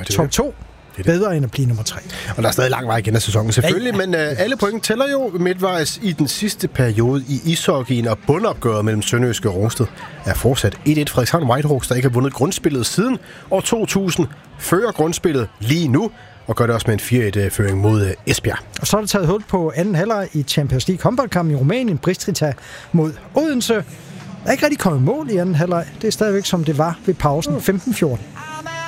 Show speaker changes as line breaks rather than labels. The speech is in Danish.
top 2. Bedre end at blive nummer 3.
Og der er stadig lang vej igen af sæsonen, selvfølgelig, ja. Men alle point tæller jo midtvejs i den sidste periode i ishockeyen, og bundopgøret mellem Sønderjyske og Rungsted er fortsat 1-1. Frederikshavn Whitehawks, der ikke har vundet grundspillet siden år 2000, fører grundspillet lige nu, og gør det også med en 4-1-føring mod Esbjerg.
Og så er der taget hul på anden halvleg i Champions League håndboldkampen i Rumænien, Bistrița mod Odense. Der er ikke rigtig kommet mål i anden halvleg. Det er stadigvæk som det var ved pausen 15-14.